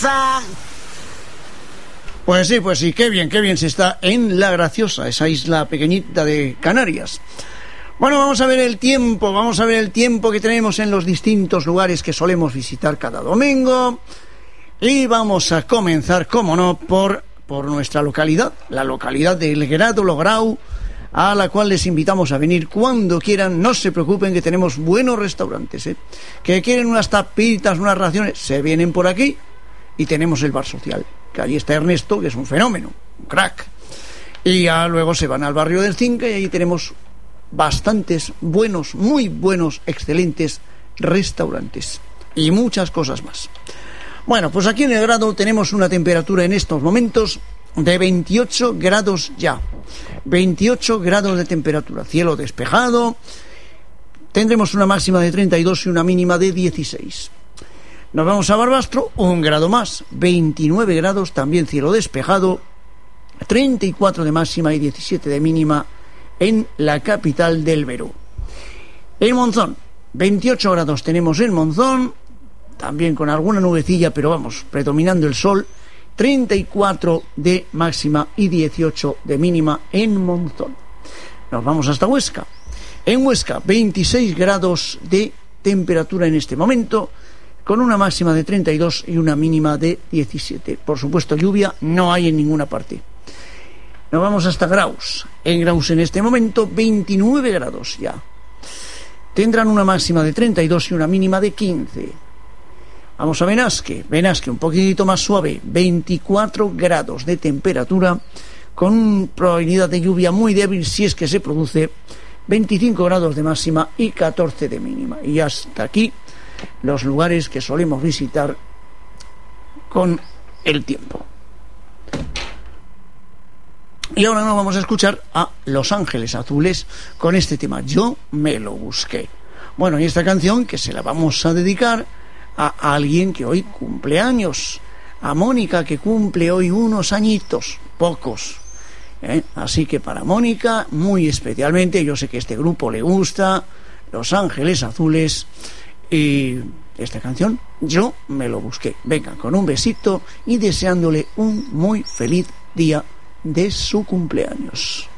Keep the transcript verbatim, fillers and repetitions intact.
Pues sí, pues sí, qué bien, qué bien se está en La Graciosa, esa isla pequeñita de Canarias. Bueno, vamos a ver el tiempo, vamos a ver el tiempo que tenemos en los distintos lugares que solemos visitar cada domingo. Y vamos a comenzar, como no, por, por nuestra localidad, la localidad de El Grado Lograu, a la cual les invitamos a venir cuando quieran. No se preocupen que tenemos buenos restaurantes, ¿eh? Que quieren unas tapitas, unas raciones, se vienen por aquí y tenemos el bar social, que allí está Ernesto, que es un fenómeno, un crack. Y ya luego se van al barrio del Cinca y allí tenemos bastantes buenos, muy buenos, excelentes restaurantes y muchas cosas más. Bueno, pues aquí en El Grado tenemos una temperatura en estos momentos de veintiocho grados ya. veintiocho grados de temperatura, cielo despejado. Tendremos una máxima de treinta y dos y una mínima de dieciséis. Nos vamos a Barbastro, un grado más, veintinueve grados, también cielo despejado, treinta y cuatro de máxima y diecisiete de mínima en la capital del Berú. En Monzón, veintiocho grados tenemos en Monzón, también con alguna nubecilla, pero vamos, predominando el sol, treinta y cuatro de máxima y dieciocho de mínima en Monzón. Nos vamos hasta Huesca. En Huesca, veintiséis grados de temperatura en este momento, con una máxima de treinta y dos y una mínima de diecisiete. Por supuesto, lluvia no hay en ninguna parte. Nos vamos hasta Graus. En Graus en este momento, veintinueve grados ya. Tendrán una máxima de treinta y dos y una mínima de quince. Vamos a Benasque. Benasque un poquitito más suave, veinticuatro grados de temperatura, con probabilidad de lluvia muy débil si es que se produce, veinticinco grados de máxima y catorce de mínima. Y hasta aquí los lugares que solemos visitar con el tiempo. Y ahora nos vamos a escuchar a Los Ángeles Azules con este tema, Yo me lo busqué. Bueno, y esta canción que se la vamos a dedicar a alguien que hoy cumple años, a Mónica, que cumple hoy unos añitos, pocos, ¿eh? Así que para Mónica, muy especialmente, yo sé que este grupo le gusta, Los Ángeles Azules, y esta canción, Yo me lo busqué. Venga, con un besito y deseándole un muy feliz día de su cumpleaños.